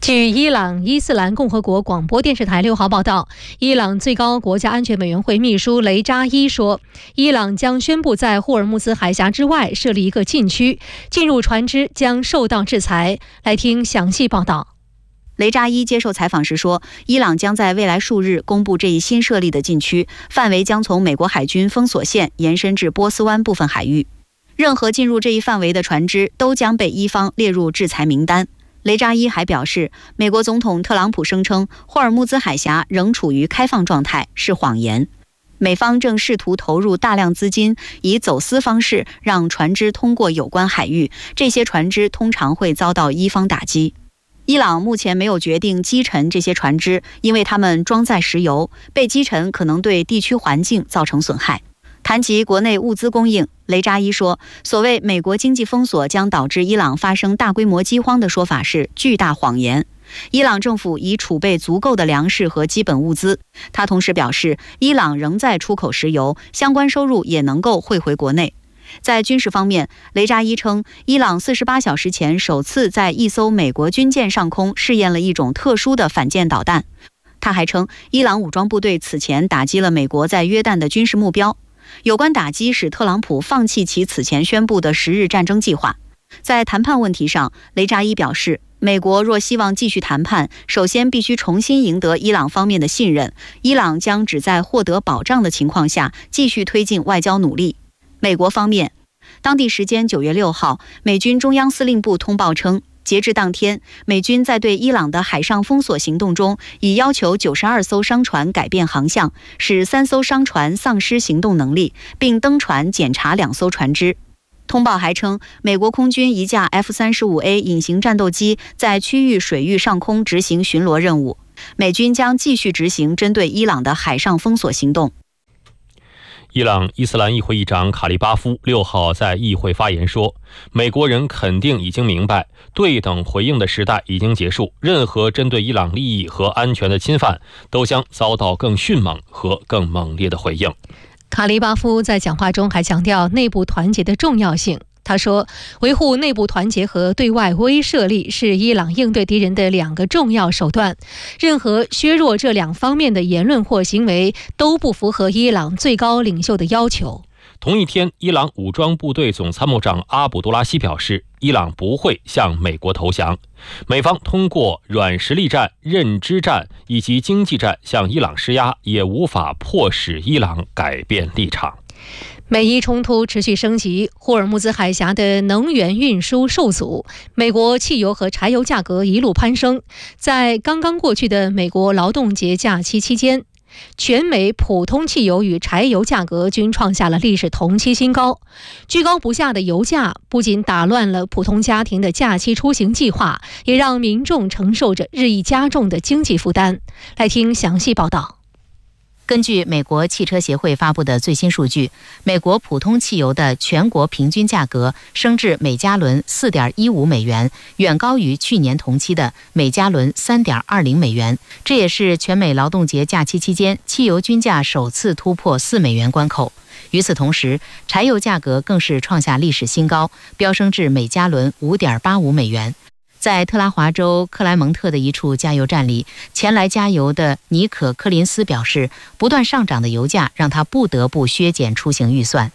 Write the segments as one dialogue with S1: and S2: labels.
S1: 据伊朗伊斯兰共和国广播电视台6号报道，伊朗最高国家安全委员会秘书雷扎伊说，伊朗将宣布在霍尔木兹海峡之外设立一个禁区，进入船只将受到制裁。来听详细报道。
S2: 雷扎伊接受采访时说，伊朗将在未来数日公布这一新设立的禁区，范围将从美国海军封锁线延伸至波斯湾部分海域，任何进入这一范围的船只都将被伊方列入制裁名单。雷扎伊还表示，美国总统特朗普声称霍尔木兹海峡仍处于开放状态是谎言，美方正试图投入大量资金，以走私方式让船只通过有关海域，这些船只通常会遭到伊方打击。伊朗目前没有决定击沉这些船只，因为它们装载石油，被击沉可能对地区环境造成损害。谈及国内物资供应，雷扎伊说，所谓美国经济封锁将导致伊朗发生大规模饥荒的说法是巨大谎言。伊朗政府已储备足够的粮食和基本物资。他同时表示，伊朗仍在出口石油，相关收入也能够汇回国内。在军事方面，雷扎伊称，伊朗48小时前首次在一艘美国军舰上空试验了一种特殊的反舰导弹。他还称，伊朗武装部队此前打击了美国在约旦的军事目标。有关打击使特朗普放弃其此前宣布的10日战争计划。在谈判问题上，雷扎伊表示，美国若希望继续谈判，首先必须重新赢得伊朗方面的信任，伊朗将只在获得保障的情况下继续推进外交努力。美国方面，当地时间9月6号，美军中央司令部通报称，截至当天，美军在对伊朗的海上封锁行动中，已要求92艘商船改变航向，使3艘商船丧失行动能力，并登船检查2艘船只。通报还称，美国空军一架 F-35A 隐形战斗机在区域水域上空执行巡逻任务。美军将继续执行针对伊朗的海上封锁行动。
S3: 伊朗伊斯兰议会议长卡利巴夫6号在议会发言说，美国人肯定已经明白，对等回应的时代已经结束，任何针对伊朗利益和安全的侵犯都将遭到更迅猛和更猛烈的回应。
S1: 卡利巴夫在讲话中还强调内部团结的重要性。他说，维护内部团结和对外威慑力是伊朗应对敌人的2个重要手段，任何削弱这2方面的言论或行为都不符合伊朗最高领袖的要求。
S3: 同一天，伊朗武装部队总参谋长阿卜杜拉希表示，伊朗不会向美国投降。美方通过软实力战、认知战以及经济战向伊朗施压，也无法迫使伊朗改变立场。
S1: 美伊冲突持续升级，霍尔木兹海峡的能源运输受阻，美国汽油和柴油价格一路攀升。在刚刚过去的美国劳动节假期期间，全美普通汽油与柴油价格均创下了历史同期新高。居高不下的油价不仅打乱了普通家庭的假期出行计划，也让民众承受着日益加重的经济负担。来听详细报道。
S2: 根据美国汽车协会发布的最新数据，美国普通汽油的全国平均价格升至每加仑 4.15 美元，远高于去年同期的每加仑 3.20 美元。这也是全美劳动节假期期间汽油均价首次突破4美元关口。与此同时，柴油价格更是创下历史新高，飙升至每加仑 5.85 美元。在特拉华州克莱蒙特的一处加油站里，前来加油的尼可·柯林斯表示，不断上涨的油价让他不得不削减出行预算。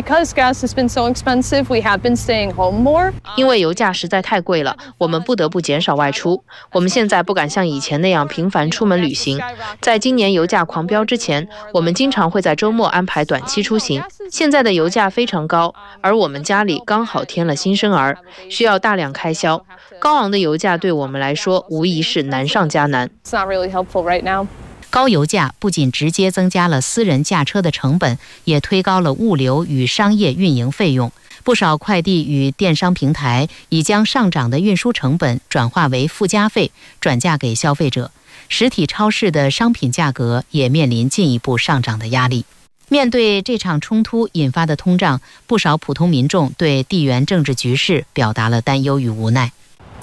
S4: 因为油价实在太贵了，我们不得不减少外出。我们现在不敢像以前那样频繁出门旅行。在今年油价狂飙之前，我们经常会在周末安排短期出行。现在的油价非常高，而我们家里刚好添了新生儿，需要大量开销。高昂的油价对我们来说无疑是难上加难。
S2: 高油价不仅直接增加了私人驾车的成本，也推高了物流与商业运营费用。不少快递与电商平台已将上涨的运输成本转化为附加费，转嫁给消费者。实体超市的商品价格也面临进一步上涨的压力。面对这场冲突引发的通胀，不少普通民众对地缘政治局势表达了担忧与无奈。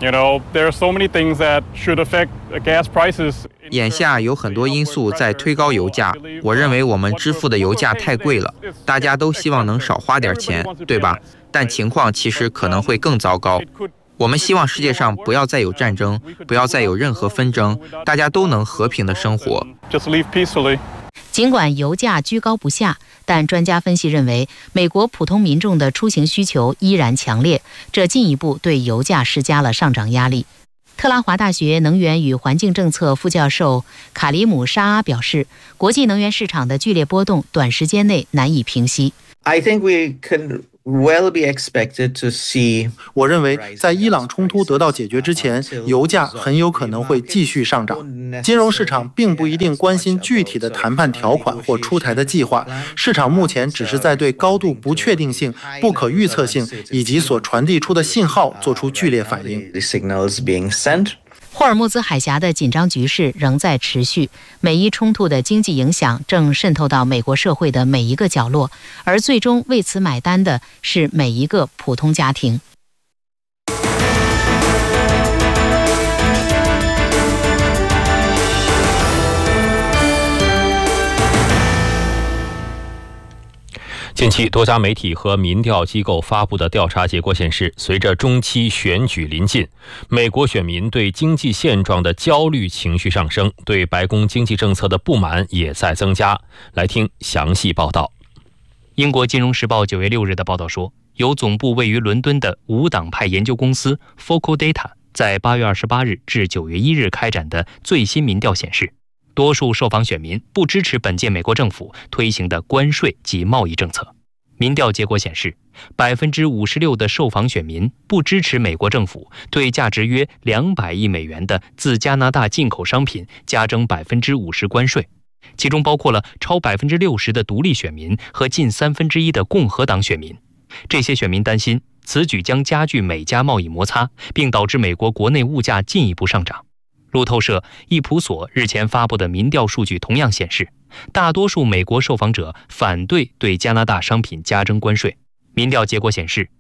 S5: 眼下有很多因素在推高油价，我认为我们支付的油价太贵了，大家都希望能少花点钱，对吧？但情况其实可能会更糟糕。 我们希望世界上不要再有战争，不要再有任何纷争，大家都能和平的生活。
S2: 尽管油价居高不下，但专家分析认为，美国普通民众的出行需求依然强烈，这进一步对油价施加了上涨压力。特拉华大学能源与环境政策副教授卡里姆沙阿表示，国际能源市场的剧烈波动短时间内难以平息。
S6: 我认为，在伊朗冲突得到解决之前，油价很有可能会继续上涨。金融市场并不一定关心具体的谈判条款或出台的计划，市场目前只是在对高度不确定性、不可预测性以及所传递出的信号做出剧烈反应。
S2: 霍尔木兹海峡的紧张局势仍在持续，美伊冲突的经济影响正渗透到美国社会的每一个角落，而最终为此买单的是每一个普通家庭。
S3: 近期，多家媒体和民调机构发布的调查结果显示，随着中期选举临近，美国选民对经济现状的焦虑情绪上升，对白宫经济政策的不满也在增加。来听详细报道。
S7: 英国金融时报9月6日的报道说，由总部位于伦敦的无党派研究公司 Focal Data 在8月28日至9月1日开展的最新民调显示，多数受访选民不支持本届美国政府推行的关税及贸易政策。民调结果显示，56%的受访选民不支持美国政府对价值约200亿美元的自加拿大进口商品加征50%关税，其中包括了超60%的独立选民和近1/3的共和党选民。这些选民担心此举将加剧美加贸易摩擦，并导致美国国内物价进一步上涨。路透社、易普所日前发布的民调数据同样显示，大多数美国受访者反对对加拿大商品加征关税。民调结果显示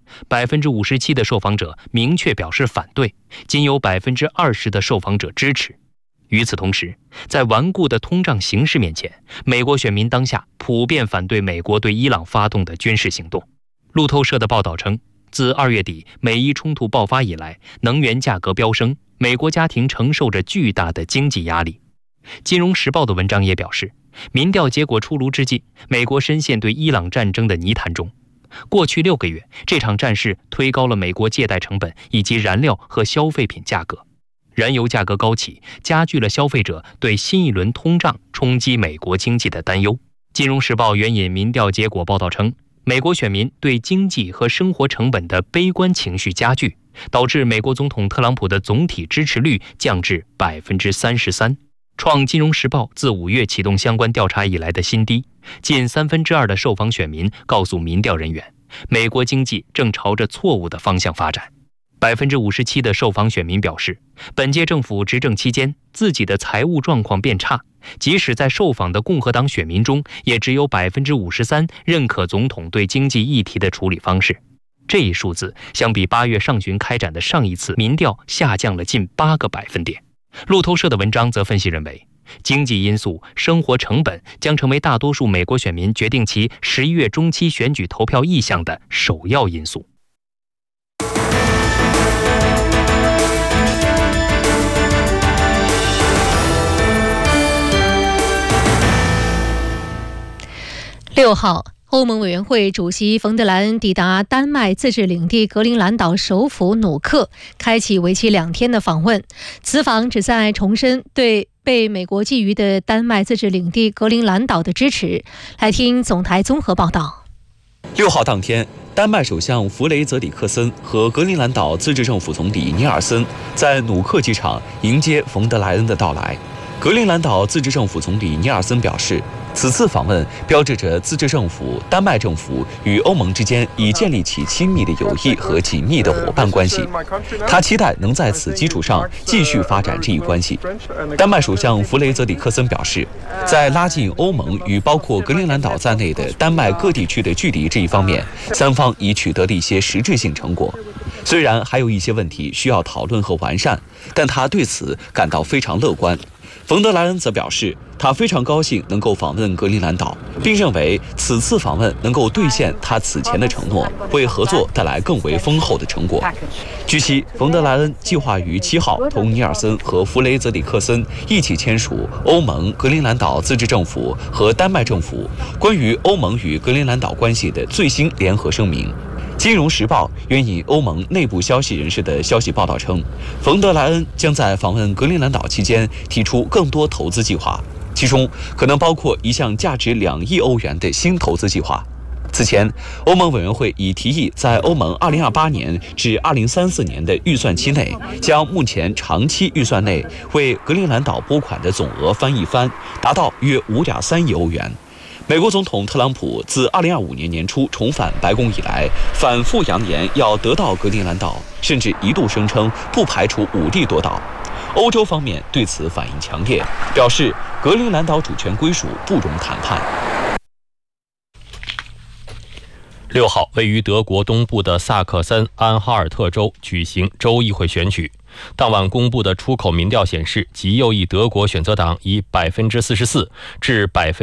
S7: ，57%的受访者明确表示反对，仅有20%的受访者支持。与此同时，在顽固的通胀形势面前，美国选民当下普遍反对美国对伊朗发动的军事行动。路透社的报道称，自2月底美伊冲突爆发以来，能源价格飙升，美国家庭承受着巨大的经济压力。金融时报的文章也表示，民调结果出炉之际，美国深陷对伊朗战争的泥潭中。过去6个月，这场战事推高了美国借贷成本以及燃料和消费品价格。燃油价格高企，加剧了消费者对新一轮通胀冲击美国经济的担忧。金融时报援引民调结果报道称，美国选民对经济和生活成本的悲观情绪加剧，导致美国总统特朗普的总体支持率降至33%，创金融时报自5月启动相关调查以来的新低。近2/3的受访选民告诉民调人员，美国经济正朝着错误的方向发展。57%的受访选民表示，本届政府执政期间自己的财务状况变差，即使在受访的共和党选民中，也只有53%认可总统对经济议题的处理方式。这一数字相比8月上旬开展的上一次民调下降了近8个百分点。路透社的文章则分析认为，经济因素、生活成本将成为大多数美国选民决定其11月中期选举投票意向的首要因素。
S1: 6号，欧盟委员会主席冯德莱恩抵达丹麦自治领地格陵兰岛首府努克，开启为期2天的访问。此访旨在重申对被美国觊觎的丹麦自治领地格陵兰岛的支持。来听总台综合报道。
S8: 6号当天，丹麦首相弗雷泽里克森和格陵兰岛自治政府总理尼尔森在努克机场迎接冯德莱恩的到来。格陵兰岛自治政府总理尼尔森表示，此次访问标志着自治政府、丹麦政府与欧盟之间已建立起亲密的友谊和紧密的伙伴关系。他期待能在此基础上继续发展这一关系。丹麦首相弗雷泽里克森表示，在拉近欧盟与包括格陵兰岛在内的丹麦各地区的距离这一方面，三方已取得了一些实质性成果。 虽然还有一些问题需要讨论和完善，但他对此感到非常乐观。冯德莱恩则表示，他非常高兴能够访问格陵兰岛，并认为此次访问能够兑现他此前的承诺，为合作带来更为丰厚的成果。据悉，冯德莱恩计划于7号同尼尔森和弗雷泽里克森一起签署欧盟、格陵兰岛自治政府和丹麦政府关于欧盟与格陵兰岛关系的最新联合声明。《金融时报》援引欧盟内部消息人士的消息报道称，冯德莱恩将在访问格陵兰岛期间提出更多投资计划，其中可能包括一项价值2亿欧元的新投资计划。此前，欧盟委员会已提议在欧盟2028年至2034年的预算期内，将目前长期预算内为格陵兰岛拨款的总额翻一番，达到约5.3亿欧元。美国总统特朗普自2025年年初重返白宫以来，反复扬言要得到格陵兰岛，甚至一度声称不排除武力夺岛。欧洲方面对此反应强烈，表示格陵兰岛主权归属不容谈判。
S3: 6号，位于德国东部的萨克森安哈尔特州举行州议会选举。当晚公布的出口民调显示，极右翼德国选择党以44%至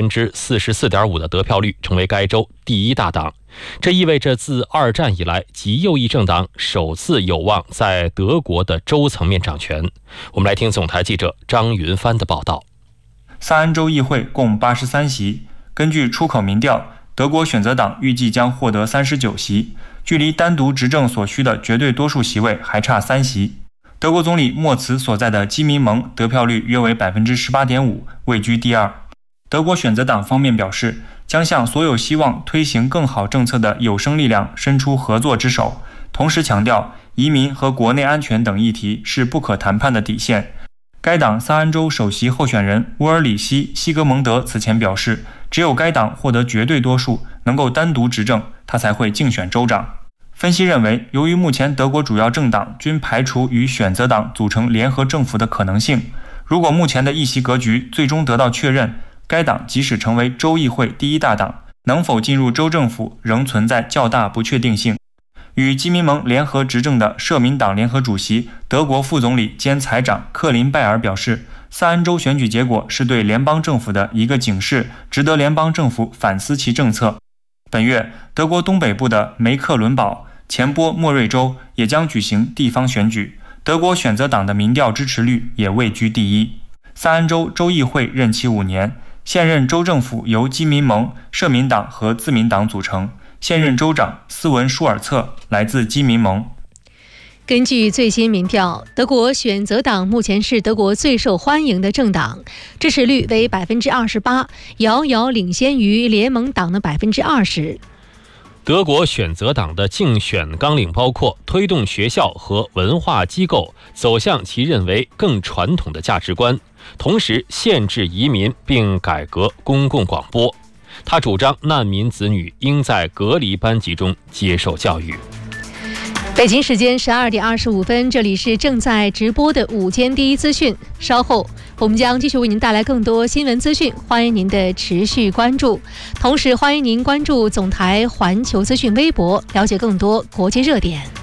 S3: 44.5%的得票率成为该州第1大党。这意味着自2战以来，极右翼政党首次有望在德国的州层面掌权。我们来听总台记者张云帆的报道。
S9: 萨安州议会共83席，根据出口民调，德国选择党预计将获得39席，距离单独执政所需的绝对多数席位还差3席。德国总理默茨所在的基民盟得票率约为 18.5%， 位居第2。德国选择党方面表示，将向所有希望推行更好政策的有生力量伸出合作之手，同时强调移民和国内安全等议题是不可谈判的底线。该党萨安州首席候选人乌尔里希·西格蒙德此前表示，只有该党获得绝对多数，能够单独执政，他才会竞选州长。分析认为，由于目前德国主要政党均排除与选择党组成联合政府的可能性，如果目前的议席格局最终得到确认，该党即使成为州议会第1大党，能否进入州政府仍存在较大不确定性。与基民盟联合执政的社民党联合主席、德国副总理兼财长克林拜尔表示，萨安州选举结果是对联邦政府的一个警示，值得联邦政府反思其政策。本月，德国东北部的梅克伦堡、前波莫瑞州也将举行地方选举，德国选择党的民调支持率也位居第1。萨安州州议会任期5年，现任州政府由基民盟、社民党和自民党组成，现任州长斯文舒尔策来自基民盟。
S1: 根据最新民调，德国选择党目前是德国最受欢迎的政党，支持率为 28%， 遥遥领先于联盟党的 20%。
S3: 德国选择党的竞选纲领包括推动学校和文化机构走向其认为更传统的价值观，同时限制移民并改革公共广播。他主张难民子女应在隔离班级中接受教育。
S1: 北京时间12点25分，这里是正在直播的午间第一资讯。稍后我们将继续为您带来更多新闻资讯，欢迎您的持续关注。同时，欢迎您关注总台环球资讯微博，了解更多国际热点。